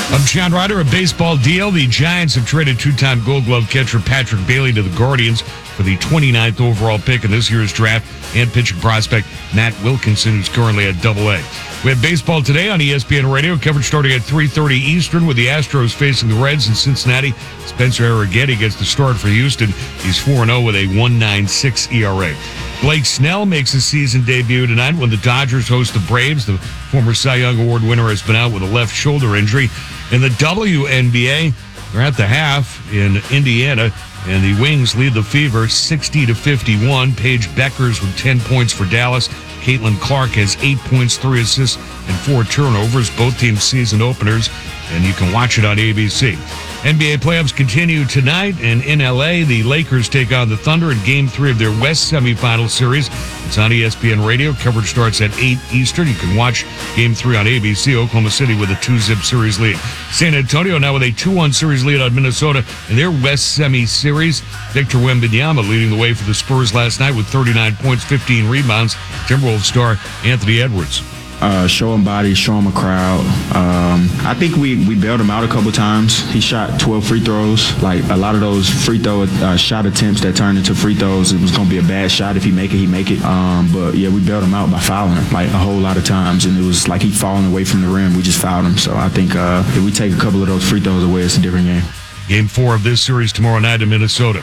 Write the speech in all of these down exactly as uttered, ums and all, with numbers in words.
I'm John Ryder of Baseball Deal. The Giants have traded two-time Gold Glove catcher Patrick Bailey to the Guardians for the twenty-ninth overall pick in this year's draft and pitching prospect Matt Wilkinson, who's currently at Double A. We have baseball today on E S P N Radio. Coverage starting at three thirty Eastern with the Astros facing the Reds in Cincinnati. Spencer Arrighetti gets the start for Houston. He's four and oh with a one point nine six E R A. Blake Snell makes his season debut tonight when the Dodgers host the Braves. The former Cy Young Award winner has been out with a left shoulder injury. In the W N B A, they're at the half in Indiana, and the Wings lead the Fever sixty to fifty-one. Paige Beckers with ten points for Dallas. Caitlin Clark has eight points, three assists, and four turnovers, both teams' season openers, and you can watch it on A B C. N B A playoffs continue tonight, and in L A, the Lakers take on the Thunder in Game three of their West semifinal series. It's on E S P N Radio. Coverage starts at eight Eastern. You can watch Game three on A B C. Oklahoma City with a two-zip series lead. San Antonio now with a two one series lead on Minnesota in their West semi series. Victor Wembanyama leading the way for the Spurs last night with thirty-nine points, fifteen rebounds. Timberwolves star Anthony Edwards. Uh, show him body, show him a crowd. Um, I think we, we bailed him out a couple times. He shot twelve free throws. Like a lot of those free throw uh, shot attempts that turned into free throws, it was going to be a bad shot. If he make it, he make it. Um, but yeah, we bailed him out by fouling him like a whole lot of times. And it was like he falling away from the rim. We just fouled him. So I think uh, if we take a couple of those free throws away, it's a different game. Game four of this series tomorrow night in Minnesota.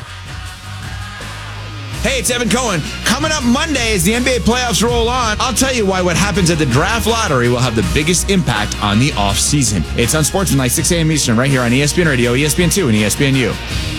Hey, it's Evan Cohen. Coming up Monday as the N B A playoffs roll on, I'll tell you why what happens at the draft lottery will have the biggest impact on the offseason. It's on Sportsman like six a.m. Eastern right here on E S P N Radio, E S P N two, and E S P N U.